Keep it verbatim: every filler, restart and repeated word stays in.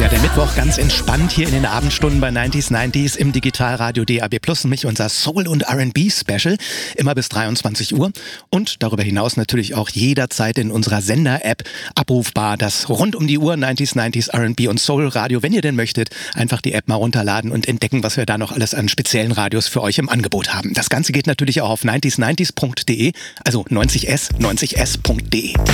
Ja, der Mittwoch ganz entspannt hier in den Abendstunden bei neunzig neunzig im Digitalradio D A B Plus, mich unser Soul- und R and B-Special, immer bis dreiundzwanzig Uhr und darüber hinaus natürlich auch jederzeit in unserer Sender-App abrufbar, das rund um die Uhr neunzig neunzig R and B und Soul-Radio. Wenn ihr denn möchtet, einfach die App mal runterladen und entdecken, was wir da noch alles an speziellen Radios für euch im Angebot haben. Das Ganze geht natürlich auch auf neunzig neunzig punkt de, also neunzig s, neunzig s punkt de.